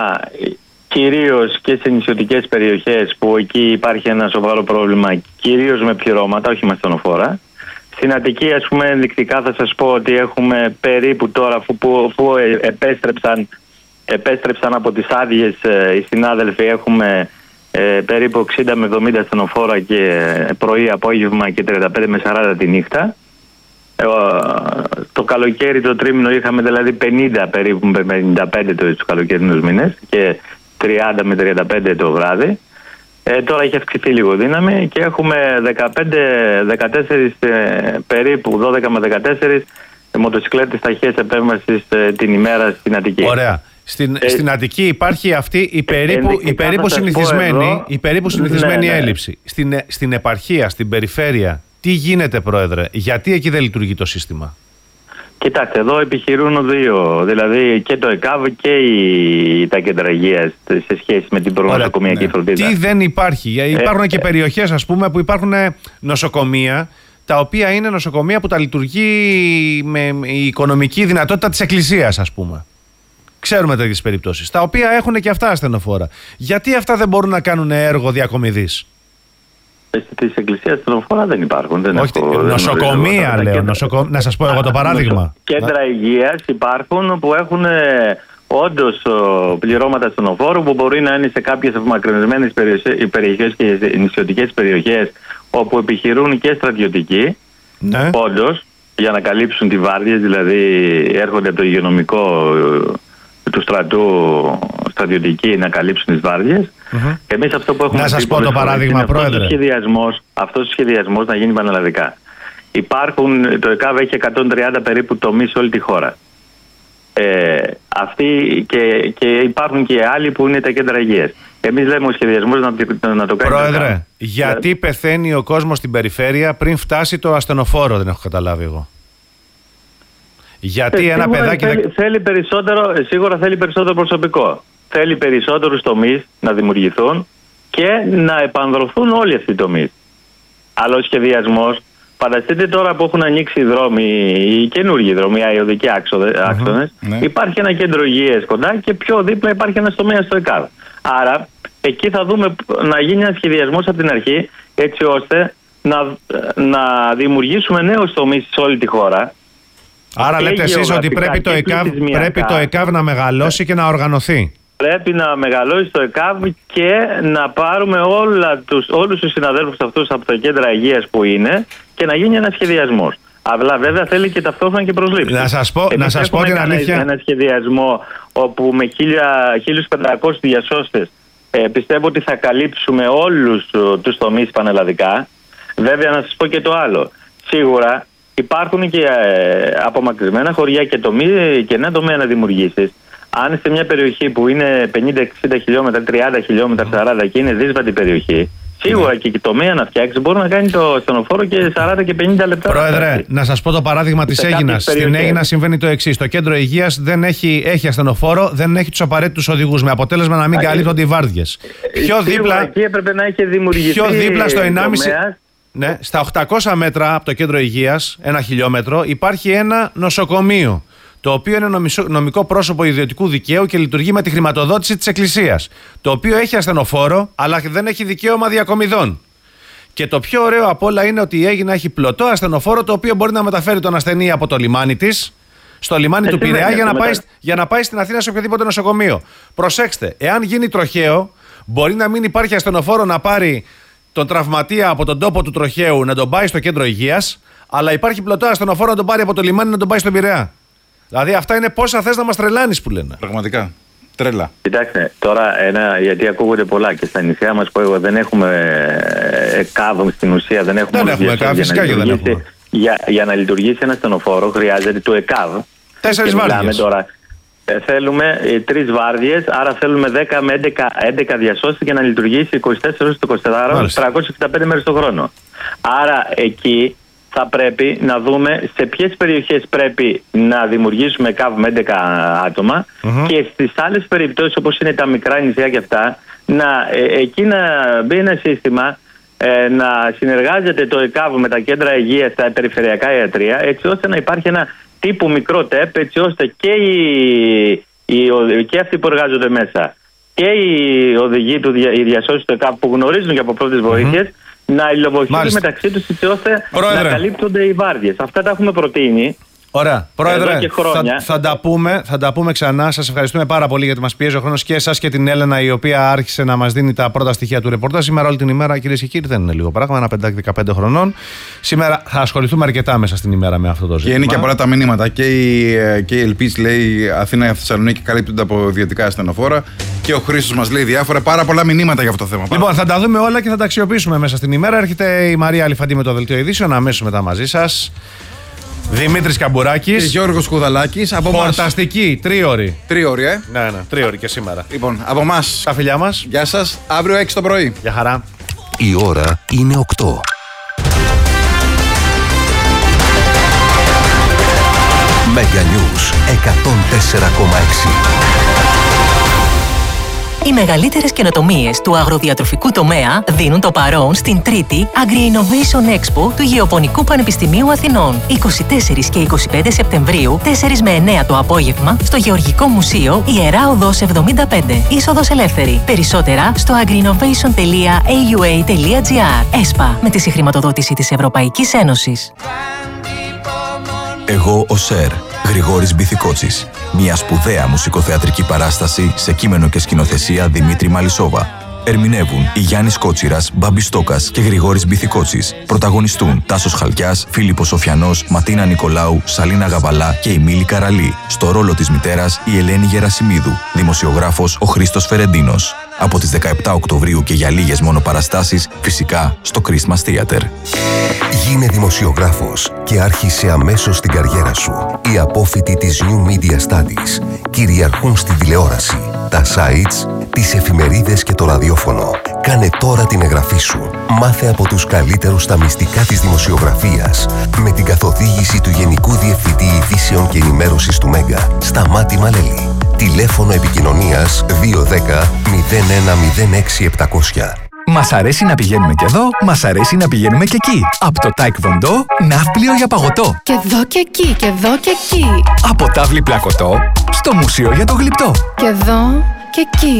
κυρίως και σε νησιωτικές περιοχές που εκεί υπάρχει ένα σοβαρό πρόβλημα, κυρίως με πληρώματα, όχι με ασθενοφόρα. Στην Αττική, ας πούμε, ενδεικτικά θα σας πω ότι έχουμε περίπου τώρα, αφού επέστρεψαν από τις άδειες οι συνάδελφοι, έχουμε περίπου 60 με 70 ασθενοφόρα και πρωί, απόγευμα και 35 με 40 τη νύχτα. Το καλοκαίρι το τρίμηνο είχαμε δηλαδή 50 περίπου με 55 τους καλοκαιρινούς μήνες και 30 με 35 το βράδυ. Τώρα έχει αυξηθεί λίγο δύναμη και έχουμε 15-14 περίπου 12 με 14 μοτοσυκλέτες ταχείας επέμβασης την ημέρα στην Αττική. Ωραία. Στην Αττική υπάρχει αυτή η περίπου συνηθισμένη έλλειψη. Στην επαρχία, στην περιφέρεια, τι γίνεται, Πρόεδρε, γιατί εκεί δεν λειτουργεί το σύστημα? Κοιτάξτε, εδώ επιχειρούν δύο, δηλαδή και το ΕΚΑΒ και τα κέντρα υγείας σε σχέση με την προνοσοκομιακή φροντίδα. Τι δεν υπάρχει? Υπάρχουν και περιοχές, ας πούμε, που υπάρχουν νοσοκομεία, τα οποία είναι νοσοκομεία που τα λειτουργεί με η οικονομική δυνατότητα της Εκκλησίας, ας πούμε. Ξέρουμε τέτοιες περιπτώσεις, τα οποία έχουν και αυτά ασθενοφόρα. Γιατί αυτά δεν μπορούν να κάνουν έργο διακομιδής? Της Εκκλησίας ασθενοφόρα δεν υπάρχουν. Νοσοκομεία λέω. Να σας πω εγώ το παράδειγμα. Κέντρα υγείας υπάρχουν που έχουν όντως πληρώματα ασθενοφόρου που μπορεί να είναι σε κάποιες απομακρυνισμένες περιοχές και νησιωτικές περιοχές όπου επιχειρούν και στρατιωτικοί. Ναι. Όντως, για να καλύψουν τη βάρδια, δηλαδή έρχονται από το υγειονομικό του στρατού στρατιωτικοί να καλύψουν τις βάρδιες. Εμείς αυτό που έχουμε να σας πω το παράδειγμα, Πρόεδρε. Αυτός ο σχεδιασμός να γίνει πανελλαδικά. Το ΕΚΑΒ έχει 130 περίπου τομείς σε όλη τη χώρα. Αυτοί και υπάρχουν και άλλοι που είναι τα κέντρα υγείας. Εμείς λέμε ο σχεδιασμός να το κάνει. Πρόεδρε, γιατί πεθαίνει ο κόσμος στην περιφέρεια πριν φτάσει το ασθενοφόρο, δεν έχω καταλάβει εγώ. Γιατί ένα παιδάκι σίγουρα θέλει περισσότερο προσωπικό. Θέλει περισσότερους τομείς να δημιουργηθούν και να επανδρωθούν όλοι αυτοί οι τομείς. Αλλά ο σχεδιασμός, φανταστείτε τώρα που έχουν ανοίξει οι δρόμοι, οι καινούργιοι δρόμοι, οι οδικοί άξονες, υπάρχει ένα κέντρο υγείας κοντά και πιο δίπλα υπάρχει ένας τομέας στο ΕΚΑΒ. Άρα εκεί θα δούμε να γίνει ένας σχεδιασμός από την αρχή, έτσι ώστε να δημιουργήσουμε νέους τομείς σε όλη τη χώρα. Άρα λέτε εσείς ότι πρέπει το ΕΚΑΒ να μεγαλώσει και να οργανωθεί. Πρέπει να μεγαλώσει το ΕΚΑΒ και να πάρουμε όλους τους συναδέλφους αυτούς από τα κέντρα υγείας που είναι και να γίνει ένας σχεδιασμός. Αλλά βέβαια θέλει και ταυτόχρονα και προσλήψεις. Να σας πω την αλήθεια. Ένα σχεδιασμό όπου με 1.500 διασώστες πιστεύω ότι θα καλύψουμε όλους τους τομείς πανελλαδικά. Βέβαια να σας πω και το άλλο. Σίγουρα υπάρχουν και απομακρυσμένα χωριά και νέα τομέα να δημιουργήσεις. Αν σε μια περιοχή που είναι 50-60 χιλιόμετρα, 30 χιλιόμετρα, 40 και είναι δύσβατη περιοχή, σίγουρα και η τομέα να φτιάξει μπορεί να κάνει το ασθενοφόρο και 40 και 50 λεπτά. Πρόεδρε, να σας πω το παράδειγμα της Αίγινας. Στην Αίγινα συμβαίνει το εξής. Το κέντρο υγείας δεν έχει ασθενοφόρο, δεν έχει τους απαραίτητους οδηγούς, με αποτέλεσμα να μην καλύπτονται οι βάρδιες. Πιο δίπλα στο 1,5. Ναι, στα 800 μέτρα από το κέντρο υγείας, 1 χιλιόμετρο, υπάρχει ένα νοσοκομείο, το οποίο είναι νομικό πρόσωπο ιδιωτικού δικαίου και λειτουργεί με τη χρηματοδότηση της Εκκλησίας, το οποίο έχει ασθενοφόρο, αλλά δεν έχει δικαίωμα διακομιδών. Και το πιο ωραίο απ' όλα είναι ότι η Αίγινα έχει πλωτό ασθενοφόρο, το οποίο μπορεί να μεταφέρει τον ασθενή από το λιμάνι της στο λιμάνι του Πειραιά για να πάει στην Αθήνα σε οποιοδήποτε νοσοκομείο. Προσέξτε, εάν γίνει τροχαίο, μπορεί να μην υπάρχει ασθενοφόρο να πάρει τον τραυματία από τον τόπο του τροχαίου να τον πάει στο κέντρο υγείας, αλλά υπάρχει πλωτό ασθενοφόρο να τον πάρει από το λιμάνι να τον πάει στον Πειραιά. Δηλαδή αυτά είναι πόσα θες να μας τρελάνεις που λένε. Πραγματικά. Τρέλα. Κοιτάξτε, τώρα γιατί ακούγονται πολλά και στα νησιά μας που εγώ δεν έχουμε ΕΚΑΒ στην ουσία, δεν έχουμε φυσικά και δεν έχουμε. Για να λειτουργήσει ένα ασθενοφόρο χρειάζεται το ΕΚΑΒ. 4 βάρδιες. Τώρα, θέλουμε 3 βάρδιες, άρα θέλουμε 10 με 11 διασώσεις για να λειτουργήσει 24 ώρες το 24, 365 μέρες το χρόνο. Άρα εκεί θα πρέπει να δούμε σε ποιες περιοχές πρέπει να δημιουργήσουμε ΚΑΒ με 11 άτομα και στις άλλες περιπτώσεις όπως είναι τα μικρά νησιά και αυτά, εκεί να μπει ένα σύστημα να συνεργάζεται το ΕΚΑΒ με τα κέντρα υγείας, τα περιφερειακά ιατρεία, έτσι ώστε να υπάρχει ένα τύπου μικρό ΤΕΠ, έτσι ώστε και και αυτοί που εργάζονται μέσα και οι οδηγοί οι διασώσεις του ΕΚΑΠ που γνωρίζουν και από πρώτες βοήθειες, να υλοβοηθούν μεταξύ τους έτσι ώστε να καλύπτονται οι βάρδιες. Αυτά τα έχουμε προτείνει. Ωραία. Πρόεδρε, θα τα πούμε ξανά. Σας ευχαριστούμε πάρα πολύ γιατί μας πιέζει ο χρόνος, και εσάς και την Έλενα, η οποία άρχισε να μας δίνει τα πρώτα στοιχεία του ρεπορτάζ. Σήμερα όλη την ημέρα, κυρίες και κύριοι, δεν είναι λίγο πράγμα. Ένα παιδάκι 15 χρονών. Σήμερα θα ασχοληθούμε αρκετά μέσα στην ημέρα με αυτό το ζήτημα. Και είναι και πολλά τα μηνύματα. Και η Ελπίς λέει Αθήνα και Θεσσαλονίκη καλύπτονται από ιδιωτικά ασθενοφόρα. Και ο Χρήστος μας λέει διάφορα. Πάρα πολλά μηνύματα για αυτό το θέμα. Λοιπόν, θα τα δούμε όλα και θα τα αξιοποιήσουμε μέσα στην ημέρα. Έρχεται η Μαρία Αλιφαντή με το δελτίο ειδήσεων αμέσως μετά μαζί σας. Δημήτρης Καμπουράκης και Γιώργος Κουδαλάκης. Χορταστική, τρίωρη. Τρίωρη, Ναι, τρίωρη και σήμερα. Λοιπόν, από εμάς τα φιλιά μας. Γεια σας, αύριο 6 το πρωί. Γεια χαρά. Η ώρα είναι 8. Mega News 104,6. Οι μεγαλύτερες καινοτομίες του αγροδιατροφικού τομέα δίνουν το παρόν στην τρίτη Agri-Innovation Expo του Γεωπονικού Πανεπιστημίου Αθηνών. 24 και 25 Σεπτεμβρίου, 4 με 9 το απόγευμα, στο Γεωργικό Μουσείο, Ιερά Οδός 75. Είσοδος ελεύθερη. Περισσότερα στο agriinnovation.aua.gr. ΕΣΠΑ, με τη συγχρηματοδότηση της Ευρωπαϊκής Ένωσης. Εγώ ο Σερ, Γρηγόρης Μπιθικότσης. Μια σπουδαία μουσικοθεατρική παράσταση σε κείμενο και σκηνοθεσία Δημήτρη Μαλισσόβα. Ερμηνεύουν η Γιάννης Κότσιρας, Μπάμπης Στόκας και Γρηγόρης Μπιθικότσης. Πρωταγωνιστούν Τάσος Χαλκιάς, Φίλιππος Σοφιανός, Ματίνα Νικολάου, Σαλίνα Γαβαλά και η Μίλη Καραλή. Στο ρόλο της μητέρας η Ελένη Γερασιμίδου. Δημοσιογράφος ο Χρήστος Φερεντίνος. Από τις 17 Οκτωβρίου και για λίγες μόνο παραστάσεις, φυσικά στο Christmas Theater. Γίνε δημοσιογράφος και άρχισε αμέσως την καριέρα σου. Οι απόφοιτοι της New Media Studies κυριαρχούν στην τηλεόραση, τα sites, τις εφημερίδες και το ραδιόφωνο. Κάνε τώρα την εγγραφή σου. Μάθε από τους καλύτερους τα μυστικά της δημοσιογραφίας με την καθοδήγηση του Γενικού Διευθυντή Ειδήσεων και Ενημέρωσης του Μέγκα, Σταμάτη Μαλέλη. Τηλέφωνο επικοινωνίας 210-0106-700. Μας αρέσει να πηγαίνουμε και εδώ, μας αρέσει να πηγαίνουμε και εκεί. Από το Taekwondo, ναύπλιο για παγωτό. Και εδώ και εκεί, και εδώ και εκεί. Από τάβλη πλακωτό, στο μουσείο για το γλυπτό. Και εδώ και εκεί.